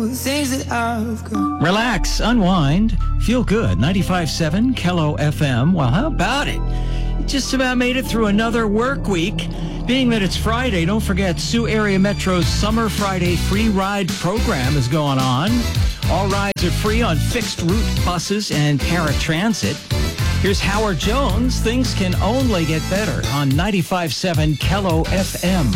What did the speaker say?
Relax, unwind, feel good. 95.7 Kello FM. Well, how about it? Just about made it through another work week. Being that it's Friday, don't forget Sioux Area Metro's Summer Friday free ride program is going on. All rides are free on fixed route buses and paratransit. Here's Howard Jones. Things can only get better on 95.7 Kello FM.